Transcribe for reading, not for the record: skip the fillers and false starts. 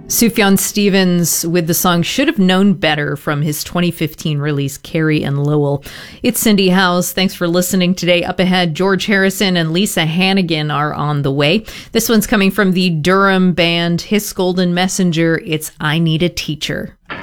Sufjan Stevens with the song Should Have Known Better from his 2015 release, Carrie and Lowell. It's Cindy House. Thanks for listening today. Up ahead, George Harrison and Lisa Hannigan are on the way. This one's coming from the Durham band His Golden Messenger. It's I Need a Teacher.